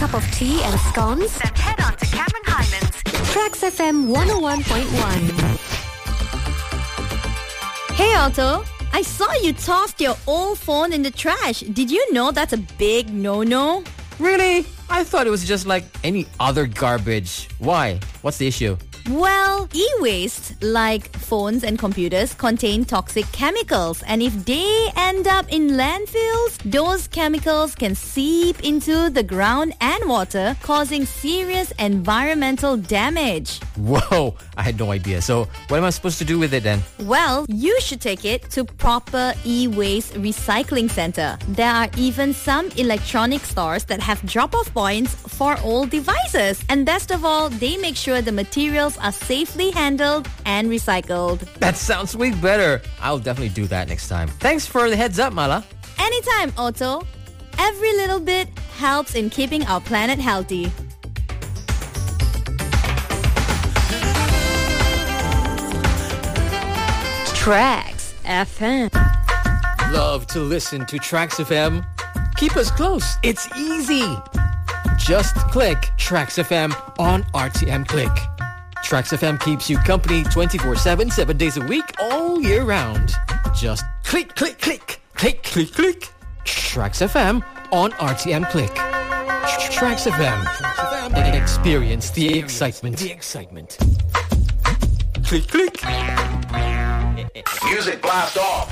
cup of tea and scones? Then head on to Cameron Highlands. Tracks FM 101.1. Hey, Otto. I saw you tossed your old phone in the trash. Did you know that's a big no-no? Really? I thought it was just like any other garbage. Why? What's the issue? Well, e-waste, like phones and computers, contain toxic chemicals. And if they end up in landfills, those chemicals can seep into the ground and water, causing serious environmental damage. Whoa, I had no idea. So what am I supposed to do with it then? Well, you should take it to proper e-waste recycling center. There are even some electronic stores that have drop-off points for old devices. And best of all, they make sure the materials are safely handled and recycled. That sounds way better. I'll definitely do that next time. Thanks for the heads up, Mala. Anytime, Otto. Every little bit helps in keeping our planet healthy. Tracks FM. Love to listen to Tracks FM? Keep us close. It's easy. Just click Tracks FM on RTM Click. Tracks FM keeps you company 24/7, 7 days a week, all year round. Just click, click, click, click, click, click. Tracks FM on RTM Click. Tracks FM. Experience the excitement. Click, click. Music blast off.